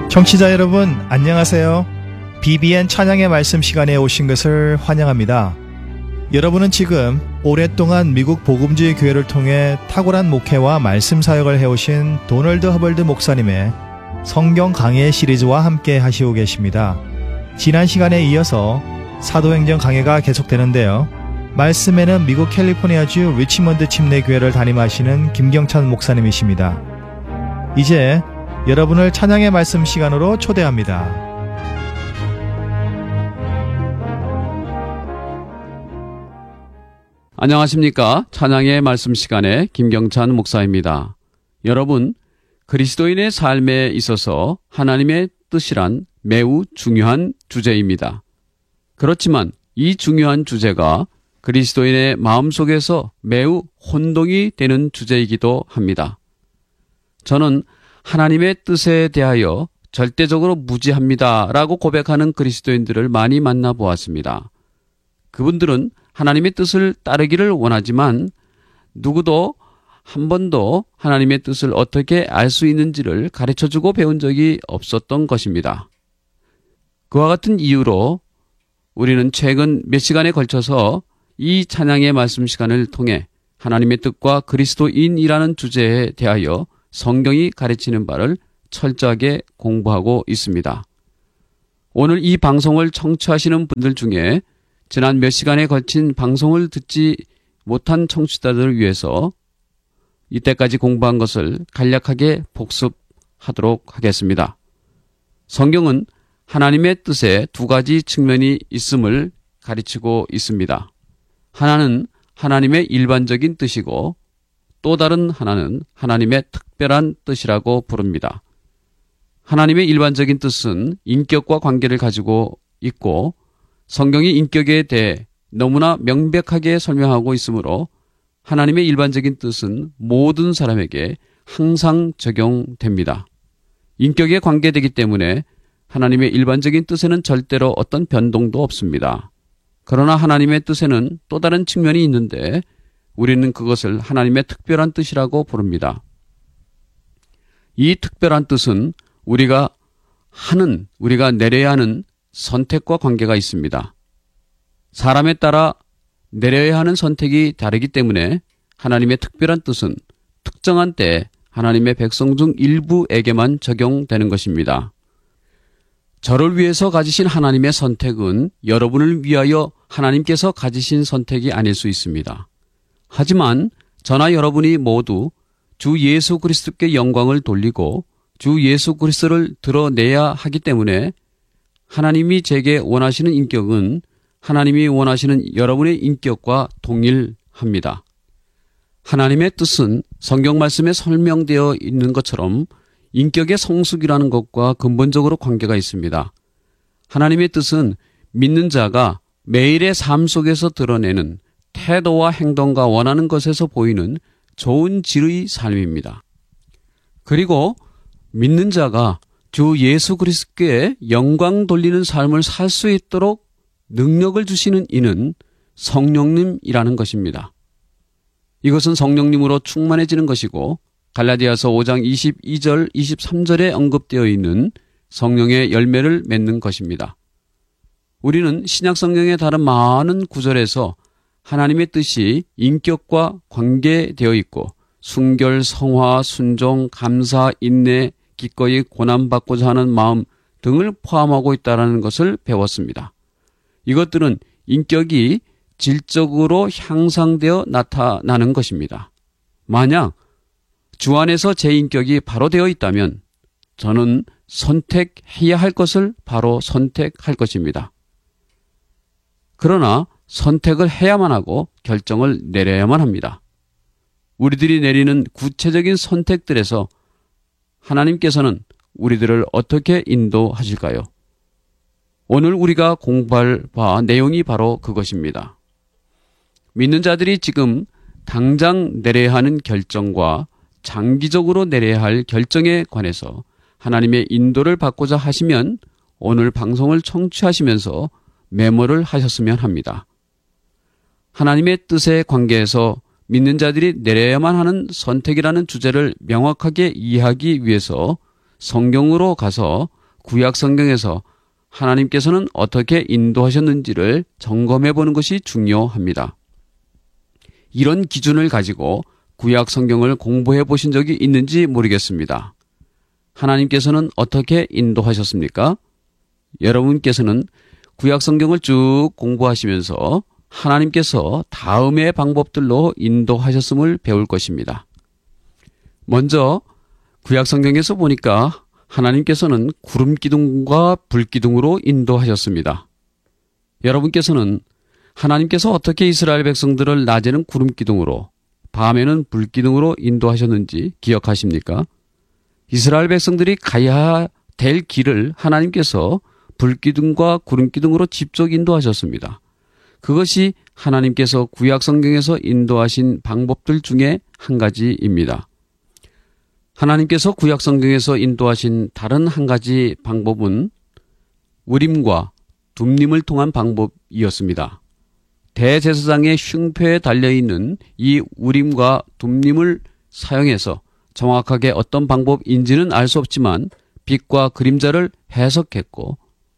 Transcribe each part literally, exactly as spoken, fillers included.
청취자 여러분, 안녕하세요. 비비엔 찬양의 말씀 시간에 오신 것을 환영합니다. 여러분은 지금 오랫동안 미국 복음주의 교회를 통해 탁월한 목회와 말씀 사역을 해오신 도널드 허벌드 목사님의 성경 강해 시리즈와 함께 하시고 계십니다. 지난 시간에 이어서 사도행전 강해가 계속되는데요. 말씀에는 미국 캘리포니아주 리치먼드 침례교회를 담임하시는 김경찬 목사님이십니다. 이제 여러분을 찬양의 말씀 시간으로 초대합니다. 안녕하십니까? 찬양의 말씀 시간에 김경찬 목사입니다. 여러분, 그리스도인의 삶에 있어서 하나님의 뜻이란 매우 중요한 주제입니다. 그렇지만 이 중요한 주제가 그리스도인의 마음속에서 매우 혼동이 되는 주제이기도 합니다. 저는 하나님의 뜻에 대하여 절대적으로 무지합니다 라고 고백하는 그리스도인들을 많이 만나보았습니다. 그분들은 하나님의 뜻을 따르기를 원하지만 누구도 한 번도 하나님의 뜻을 어떻게 알 수 있는지를 가르쳐주고 배운 적이 없었던 것입니다. 그와 같은 이유로 우리는 최근 몇 시간에 걸쳐서 이 찬양의 말씀 시간을 통해 하나님의 뜻과 그리스도인이라는 주제에 대하여 성경이 가르치는 바를 철저하게 공부하고 있습니다. 오늘 이 방송을 청취하시는 분들 중에 지난 몇 시간에 걸친 방송을 듣지 못한 청취자들을 위해서 이때까지 공부한 것을 간략하게 복습하도록 하겠습니다. 성경은 하나님의 뜻에 두 가지 측면이 있음을 가르치고 있습니다. 하나는 하나님의 일반적인 뜻이고 또 다른 하나는 하나님의 특별한 뜻이라고 부릅니다. 하나님의 일반적인 뜻은 인격과 관계를 가지고 있고 성경이 인격에 대해 너무나 명백하게 설명하고 있으므로 하나님의 일반적인 뜻은 모든 사람에게 항상 적용됩니다. 인격에 관계되기 때문에 하나님의 일반적인 뜻에는 절대로 어떤 변동도 없습니다. 그러나 하나님의 뜻에는 또 다른 측면이 있는데 우리는 그것을 하나님의 특별한 뜻이라고 부릅니다. 이 특별한 뜻은 우리가 하는, 우리가 내려야 하는 선택과 관계가 있습니다. 사람에 따라 내려야 하는 선택이 다르기 때문에 하나님의 특별한 뜻은 특정한 때에 하나님의 백성 중 일부에게만 적용되는 것입니다. 저를 위해서 가지신 하나님의 선택은 여러분을 위하여 하나님께서 가지신 선택이 아닐 수 있습니다. 하지만 저나 여러분이 모두 주 예수 그리스도께 영광을 돌리고 주 예수 그리스도를 드러내야 하기 때문에 하나님이 제게 원하시는 인격은 하나님이 원하시는 여러분의 인격과 동일합니다. 하나님의 뜻은 성경 말씀에 설명되어 있는 것처럼 인격의 성숙이라는 것과 근본적으로 관계가 있습니다. 하나님의 뜻은 믿는 자가 매일의 삶 속에서 드러내는 태도와 행동과 원하는 것에서 보이는 좋은 질의 삶입니다. 그리고 믿는 자가 주 예수 그리스도께 영광 돌리는 삶을 살 수 있도록 능력을 주시는 이는 성령님이라는 것입니다. 이것은 성령님으로 충만해지는 것이고 갈라디아서 오 장 이십이 절 이십삼 절에 언급되어 있는 성령의 열매를 맺는 것입니다. 우리는 신약 성경의 다른 많은 구절에서 하나님의 뜻이 인격과 관계되어 있고 순결, 성화, 순종, 감사, 인내, 기꺼이 고난받고자 하는 마음 등을 포함하고 있다는 것을 배웠습니다. 이것들은 인격이 질적으로 향상되어 나타나는 것입니다. 만약 주 안에서 제 인격이 바로 되어 있다면 저는 선택해야 할 것을 바로 선택할 것입니다. 그러나 선택을 해야만 하고 결정을 내려야만 합니다. 우리들이 내리는 구체적인 선택들에서 하나님께서는 우리들을 어떻게 인도하실까요? 오늘 우리가 공부할 바 내용이 바로 그것입니다. 믿는 자들이 지금 당장 내려야 하는 결정과 장기적으로 내려야 할 결정에 관해서 하나님의 인도를 받고자 하시면 오늘 방송을 청취하시면서 메모를 하셨으면 합니다. 하나님의 뜻의 관계에서 믿는 자들이 내려야만 하는 선택이라는 주제를 명확하게 이해하기 위해서 성경으로 가서 구약 성경에서 하나님께서는 어떻게 인도하셨는지를 점검해 보는 것이 중요합니다. 이런 기준을 가지고 구약 성경을 공부해 보신 적이 있는지 모르겠습니다. 하나님께서는 어떻게 인도하셨습니까? 여러분께서는 구약 성경을 쭉 공부하시면서 하나님께서 다음의 방법들로 인도하셨음을 배울 것입니다. 먼저 구약 성경에서 보니까 하나님께서는 구름 기둥과 불 기둥으로 인도하셨습니다. 여러분께서는 하나님께서 어떻게 이스라엘 백성들을 낮에는 구름 기둥으로 밤에는 불 기둥으로 인도하셨는지 기억하십니까? 이스라엘 백성들이 가야 될 길을 하나님께서 불 기둥과 구름 기둥으로 직접 인도하셨습니다. 그것이 하나님께서 구약 성경에서 인도하신 방법들 중에 한 가지입니다. 하나님께서 구약 성경에서 인도하신 다른 한 가지 방법은 우림과 둠림을 통한 방법이었습니다. 대제사장의 흉표에 달려있는 이 우림과 둠림을 사용해서 정확하게 어떤 방법인지는 알 수 없지만 빛과 그림자를 해석했고,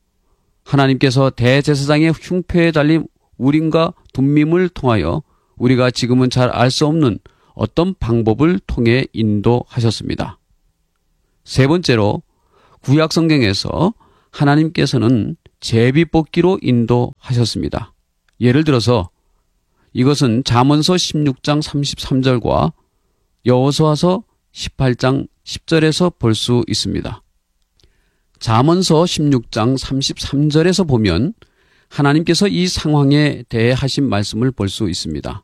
하나님께서 대제사장의 흉표에 달린 우림과 둠림을 통하여 우리가 지금은 잘 알 수 없는 어떤 방법을 통해 인도하셨습니다. 세 번째로 구약 성경에서 하나님께서는 제비뽑기로 인도하셨습니다. 예를 들어서 이것은 잠언서 십육 장 삼십삼 절과 여호수아서 십팔 장 십 절에서 볼 수 있습니다. 잠언서 십육 장 삼십삼 절에서 보면 하나님께서 이 상황에 대해 하신 말씀을 볼 수 있습니다.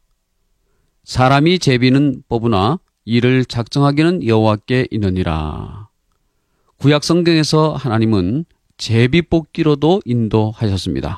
사람이 제비는 뽑으나 이를 작정하기는 여호와께 있느니라. 구약 성경에서 하나님은 제비 뽑기로도 인도하셨습니다.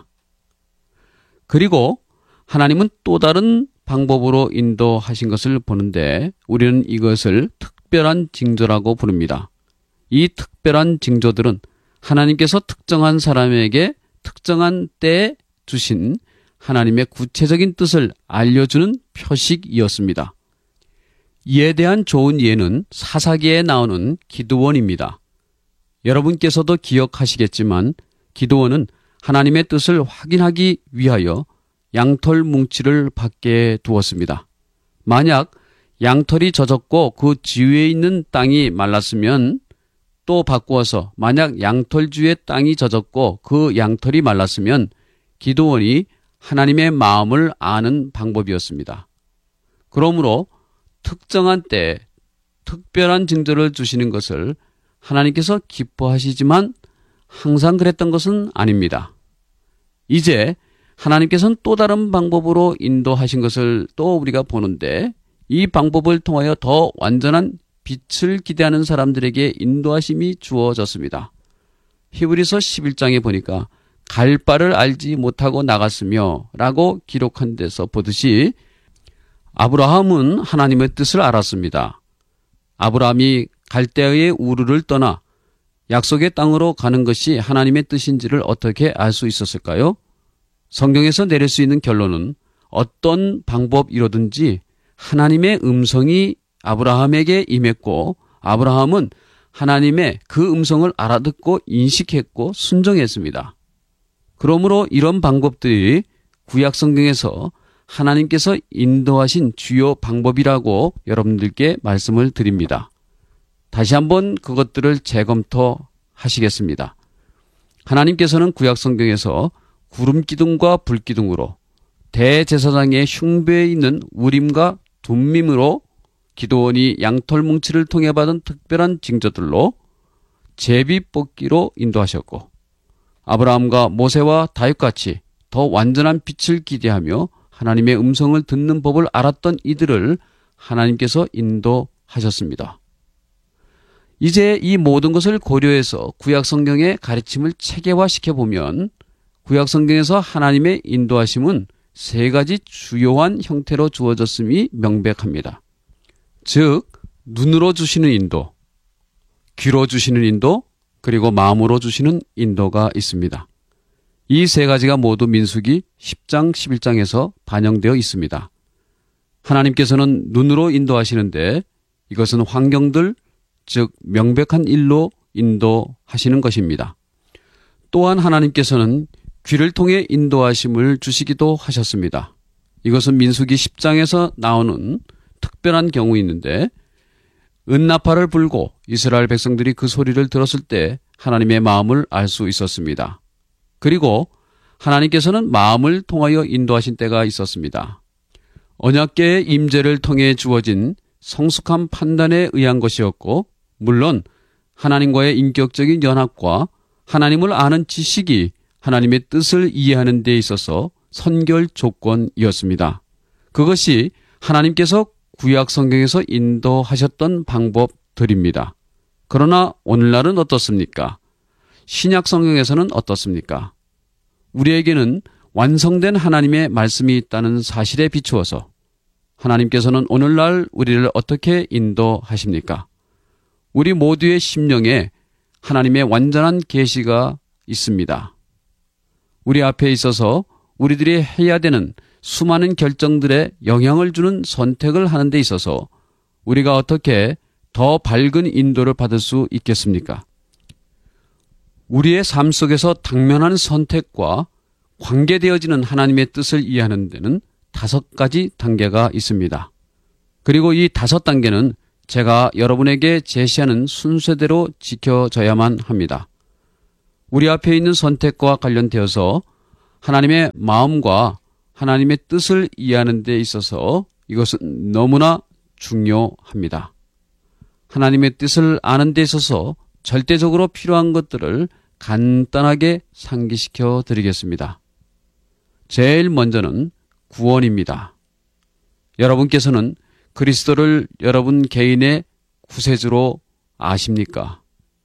그리고 하나님은 또 다른 방법으로 인도하신 것을 보는데 우리는 이것을 특별한 징조라고 부릅니다. 이 특별한 징조들은 하나님께서 특정한 사람에게 특정한 때에 주신 하나님의 구체적인 뜻을 알려주는 표식이었습니다. 이에 대한 좋은 예는 사사기에 나오는 기드온입니다. 여러분께서도 기억하시겠지만 기드온은 하나님의 뜻을 확인하기 위하여 양털 뭉치를 밖에 두었습니다. 만약 양털이 젖었고 그 지위에 있는 땅이 말랐으면 또 바꾸어서 만약 양털주의 땅이 젖었고 그 양털이 말랐으면 기드온이 하나님의 마음을 아는 방법이었습니다. 그러므로 특정한 때에 특별한 징조를 주시는 것을 하나님께서 기뻐하시지만 항상 그랬던 것은 아닙니다. 이제 하나님께서는 또 다른 방법으로 인도하신 것을 또 우리가 보는데 이 방법을 통하여 더 완전한 빛을 기대하는 사람들에게 인도하심이 주어졌습니다. 히브리서 십일 장에 보니까 갈 바를 알지 못하고 나갔으며 라고 기록한 데서 보듯이 아브라함은 하나님의 뜻을 알았습니다. 아브라함이 갈대아의 우르를 떠나 약속의 땅으로 가는 것이 하나님의 뜻인지를 어떻게 알 수 있었을까요? 성경에서 내릴 수 있는 결론은 어떤 방법이로든지 하나님의 음성이 아브라함에게 임했고 아브라함은 하나님의 그 음성을 알아듣고 인식했고 순종했습니다. 그러므로 이런 방법들이 구약 성경에서 하나님께서 인도하신 주요 방법이라고 여러분들께 말씀을 드립니다. 다시 한번 그것들을 재검토하시겠습니다. 하나님께서는 구약 성경에서 구름 기둥과 불 기둥으로 대제사장의 흉배에 있는 우림과 둠밈으로 기드온이 양털 뭉치를 통해 받은 특별한 징조들로 제비 뽑기로 인도하셨고 아브라함과 모세와 다윗같이 더 완전한 빛을 기대하며 하나님의 음성을 듣는 법을 알았던 이들을 하나님께서 인도하셨습니다. 이제 이 모든 것을 고려해서 구약 성경의 가르침을 체계화시켜 보면 구약 성경에서 하나님의 인도하심은 세 가지 주요한 형태로 주어졌음이 명백합니다. 즉 눈으로 주시는 인도, 귀로 주시는 인도, 그리고 마음으로 주시는 인도가 있습니다. 이 세 가지가 모두 민수기 십 장 십일 장에서 반영되어 있습니다. 하나님께서는 눈으로 인도하시는데 이것은 환경들, 즉 명백한 일로 인도하시는 것입니다. 또한 하나님께서는 귀를 통해 인도하심을 주시기도 하셨습니다. 이것은 민수기 십 장에서 나오는 특별한 경우 있는데 은나팔을 불고 이스라엘 백성들이 그 소리를 들었을 때 하나님의 마음을 알 수 있었습니다. 그리고 하나님께서는 마음을 통하여 인도하신 때가 있었습니다. 언약궤의 임재를 통해 주어진 성숙한 판단에 의한 것이었고 물론 하나님과의 인격적인 연합과 하나님을 아는 지식이 하나님의 뜻을 이해하는 데 있어서 선결 조건이었습니다. 그것이 하나님께서 구약 성경에서 인도하셨던 방법들입니다. 그러나 오늘날은 어떻습니까? 신약 성경에서는 어떻습니까? 우리에게는 완성된 하나님의 말씀이 있다는 사실에 비추어서 하나님께서는 오늘날 우리를 어떻게 인도하십니까? 우리 모두의 심령에 하나님의 완전한 계시가 있습니다. 우리 앞에 있어서 우리들이 해야 되는 수많은 결정들에 영향을 주는 선택을 하는 데 있어서 우리가 어떻게 더 밝은 인도를 받을 수 있겠습니까? 우리의 삶 속에서 당면한 선택과 관계되어지는 하나님의 뜻을 이해하는 데는 다섯 가지 단계가 있습니다. 그리고 이 다섯 단계는 제가 여러분에게 제시하는 순서대로 지켜져야만 합니다. 우리 앞에 있는 선택과 관련되어서 하나님의 마음과 하나님의 뜻을 이해하는 데 있어서 이것은 너무나 중요합니다. 하나님의 뜻을 아는 데 있어서 절대적으로 필요한 것들을 간단하게 상기시켜 드리겠습니다. 제일 먼저는 구원입니다. 여러분께서는 그리스도를 여러분 개인의 구세주로 아십니까?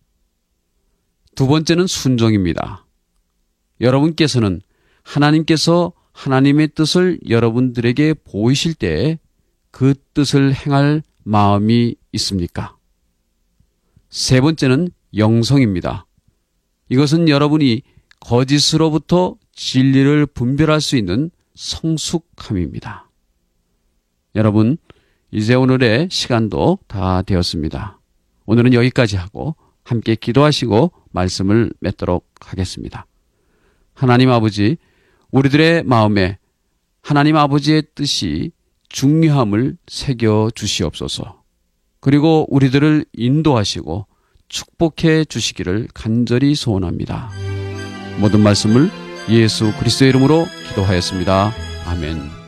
두 번째는 순종입니다. 여러분께서는 하나님께서 하나님의 뜻을 여러분들에게 보이실 때 그 뜻을 행할 마음이 있습니까? 세 번째는 영성입니다. 이것은 여러분이 거짓으로부터 진리를 분별할 수 있는 성숙함입니다. 여러분, 이제 오늘의 시간도 다 되었습니다. 오늘은 여기까지 하고 함께 기도하시고 말씀을 맺도록 하겠습니다. 하나님 아버지, 우리들의 마음에 하나님 아버지의 뜻이 중요함을 새겨 주시옵소서. 그리고 우리들을 인도하시고 축복해 주시기를 간절히 소원합니다. 모든 말씀을 예수 그리스도의 이름으로 기도하였습니다. 아멘.